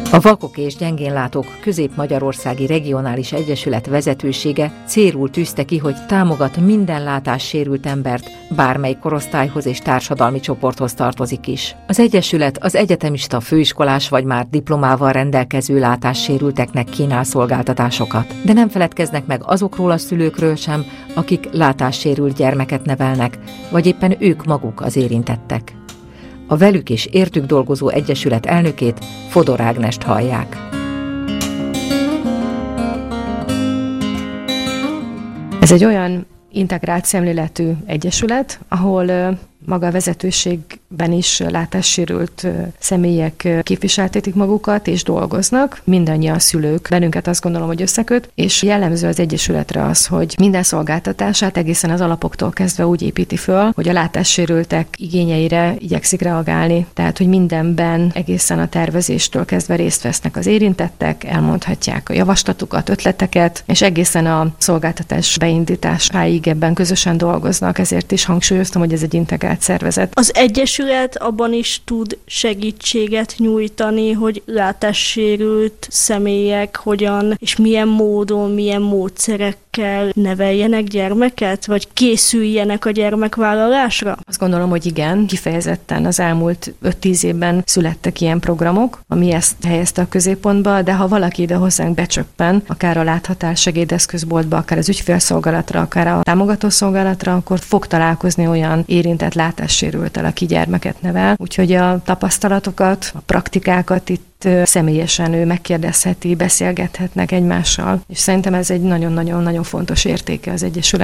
A Vakok és Gyengénlátók Közép-Magyarországi Regionális Egyesület vezetősége célul tűzte ki, hogy támogat minden látássérült embert, bármely korosztályhoz és társadalmi csoporthoz tartozik is. Az egyesület az egyetemista, főiskolás vagy már diplomával rendelkező látássérülteknek kínál szolgáltatásokat, de nem feledkeznek meg azokról a szülőkről sem, akik látássérült gyermeket nevelnek, vagy éppen ők maguk az érintettek. A velük és értük dolgozó egyesület elnökét, Fodor Ágnest hallják. Ez egy olyan integrált szemléletű egyesület, ahol maga a vezetőségben is látássérült személyek képviseltetik magukat és dolgoznak. Mindannyian szülők, bennünket azt gondolom, hogy összeköt, és jellemző az egyesületre az, hogy minden szolgáltatását egészen az alapoktól kezdve úgy építi föl, hogy a látássérültek igényeire igyekszik reagálni. Tehát, hogy mindenben egészen a tervezéstől kezdve részt vesznek az érintettek, elmondhatják a javaslatukat, ötleteket, és egészen a szolgáltatás beindításáig ebben közösen dolgoznak. Ezért is hangsúlyoztam, hogy ez egy integrált szervezet. Az egyesület abban is tud segítséget nyújtani, hogy látássérült személyek hogyan és milyen módon, milyen módszerekkel neveljenek gyermeket, vagy készüljenek a gyermekvállalásra? Azt gondolom, hogy igen, kifejezetten az elmúlt 5-10 évben születtek ilyen programok, ami ezt helyezte a középpontba, de ha valaki ide hozzánk becsöppen, akár a láthatás segédeszközboltba, akár az ügyfélszolgálatra, akár a támogatószolgálatra, akkor fog találkozni olyan érintett látássérülttel, aki gyermeket nevel. Úgyhogy a tapasztalatokat, a praktikákat itt személyesen ő megkérdezheti, beszélgethetnek egymással. És szerintem ez egy nagyon-nagyon-nagyon fontos értéke az egyesület.